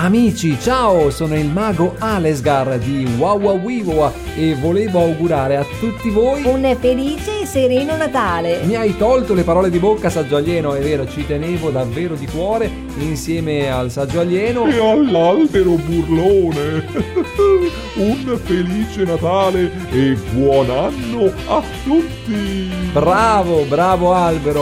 Amici, ciao, sono il mago Alesgar di Wawawiwa e volevo augurare a tutti voi un felice e sereno Natale. Mi hai tolto le parole di bocca, saggio alieno, è vero, ci tenevo davvero di cuore insieme al saggio alieno e all'albero burlone. Un felice Natale e buon anno a tutti. Bravo albero.